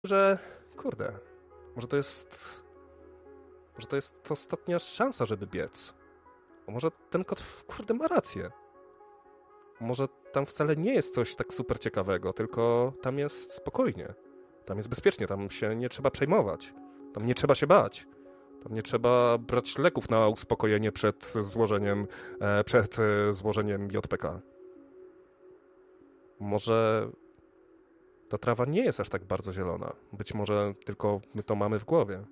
że kurde, może to jest ostatnia szansa, żeby biec. Bo może ten kot, kurde, ma rację. Może tam wcale nie jest coś tak super ciekawego, tylko tam jest spokojnie. Tam jest bezpiecznie, tam się nie trzeba przejmować. Tam nie trzeba się bać. Tam nie trzeba brać leków na uspokojenie przed złożeniem JPK. Może ta trawa nie jest aż tak bardzo zielona. Być może tylko my to mamy w głowie.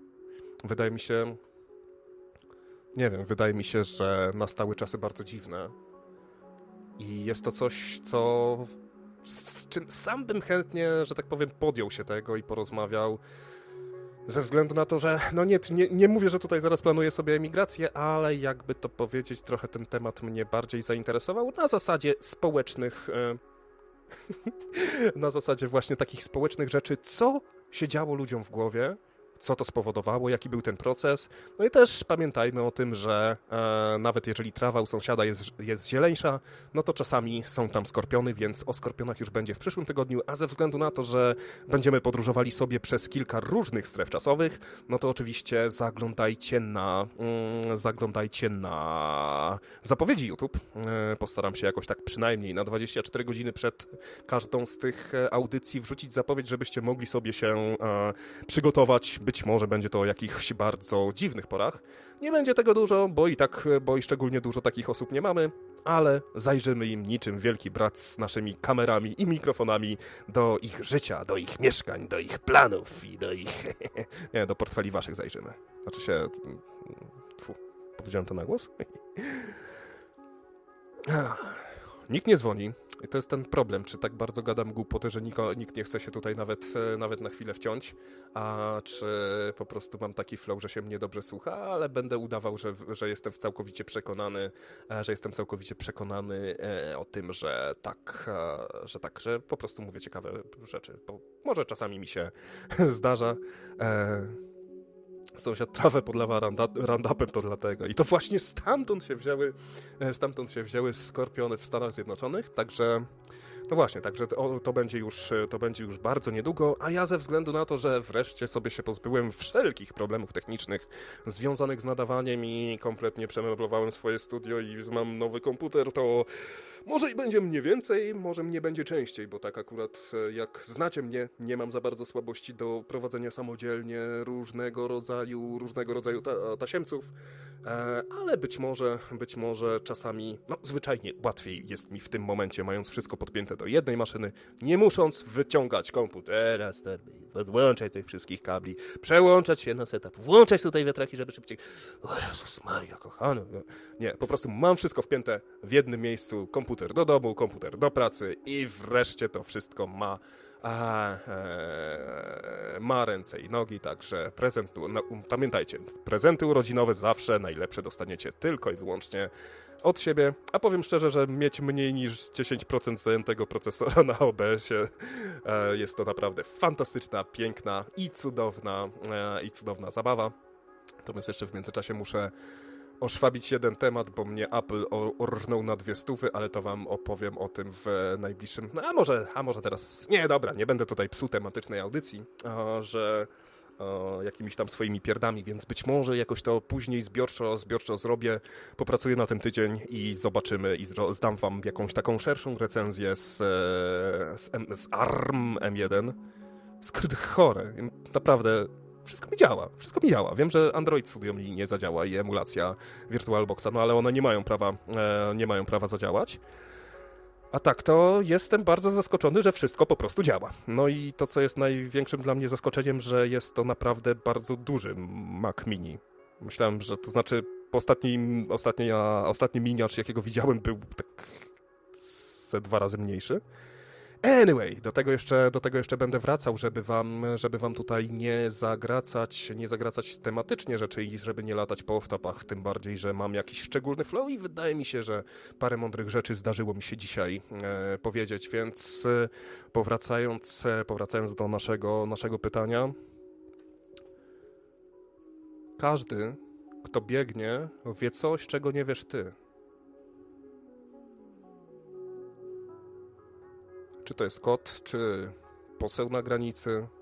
Wydaje mi się, że nastały czasy bardzo dziwne. I jest to coś, z czym sam bym chętnie, że tak powiem, podjął się tego i porozmawiał. Ze względu na to, że nie mówię, że tutaj zaraz planuję sobie emigrację, ale jakby to powiedzieć, trochę ten temat mnie bardziej zainteresował na zasadzie społecznych, na zasadzie właśnie takich społecznych rzeczy, co się działo ludziom w głowie, co to spowodowało, jaki był ten proces. No i też pamiętajmy o tym, że nawet jeżeli trawa u sąsiada jest zieleńsza, no to czasami są tam skorpiony, więc o skorpionach już będzie w przyszłym tygodniu, a ze względu na to, że będziemy podróżowali sobie przez kilka różnych stref czasowych, no to oczywiście zaglądajcie na zapowiedzi YouTube. Postaram się jakoś tak przynajmniej na 24 godziny przed każdą z tych audycji wrzucić zapowiedź, żebyście mogli sobie się przygotować. Być może będzie to o jakichś bardzo dziwnych porach. Nie będzie tego dużo, bo i szczególnie dużo takich osób nie mamy, ale zajrzymy im niczym wielki brat z naszymi kamerami i mikrofonami do ich życia, do ich mieszkań, do ich planów i do ich... Nie, do portfeli waszych zajrzymy. Znaczy się... powiedziałem to na głos? Nikt nie dzwoni. I to jest ten problem, czy tak bardzo gadam głupoty, że nikt nie chce się tutaj nawet na chwilę wciąć, a czy po prostu mam taki flow, że się mnie dobrze słucha, ale będę udawał, że jestem całkowicie przekonany o tym, że że po prostu mówię ciekawe rzeczy, bo może czasami mi się zdarza. Sąsiad trawę podlewa Roundupem, to dlatego. I to właśnie stamtąd się wzięły skorpiony w Stanach Zjednoczonych, także no właśnie, także to będzie już bardzo niedługo, a ja ze względu na to, że wreszcie sobie się pozbyłem wszelkich problemów technicznych związanych z nadawaniem i kompletnie przemeblowałem swoje studio i mam nowy komputer, to może i będzie mnie więcej, może mnie będzie częściej, bo tak akurat jak znacie mnie, nie mam za bardzo słabości do prowadzenia samodzielnie różnego rodzaju tasiemców, ale być może czasami, no zwyczajnie łatwiej jest mi w tym momencie, mając wszystko podpięte do jednej maszyny, nie musząc wyciągać komputera, podłączać tych wszystkich kabli, przełączać się na setup, włączać tutaj wiatraki, żeby szybciej... O Jezus Maria, kochany. Nie, po prostu mam wszystko wpięte w jednym miejscu, komputer do domu, komputer do pracy i wreszcie to wszystko ma ręce i nogi, także pamiętajcie, prezenty urodzinowe zawsze najlepsze dostaniecie tylko i wyłącznie od siebie, a powiem szczerze, że mieć mniej niż 10% zajętego procesora na OBS-ie jest to naprawdę fantastyczna, piękna i cudowna zabawa. Natomiast jeszcze w międzyczasie muszę oszwabić jeden temat, bo mnie Apple orżnął na 200, ale to wam opowiem o tym w najbliższym... No, a może teraz... Nie, dobra, nie będę tutaj psuł tematycznej audycji, że jakimiś tam swoimi pierdami, więc być może jakoś to później zbiorczo zrobię, popracuję na tym tydzień i zobaczymy i zdam wam jakąś taką szerszą recenzję z ARM M1. Skurde, chore. Naprawdę... Wszystko mi działa. Wiem, że Android Studio mi nie zadziała i emulacja VirtualBoxa, no ale one nie mają prawa zadziałać. A tak, to jestem bardzo zaskoczony, że wszystko po prostu działa. No i to, co jest największym dla mnie zaskoczeniem, że jest to naprawdę bardzo duży Mac Mini. Myślałem, że to znaczy ostatni miniacz, jakiego widziałem, był tak ze 2 razy mniejszy. Anyway, do tego jeszcze będę wracał, żeby wam tutaj nie zagracać tematycznie rzeczy i żeby nie latać po off-topach, tym bardziej, że mam jakiś szczególny flow i wydaje mi się, że parę mądrych rzeczy zdarzyło mi się dzisiaj powiedzieć, więc powracając do naszego pytania, każdy, kto biegnie, wie coś, czego nie wiesz ty. Czy to jest kot, czy poseł na granicy,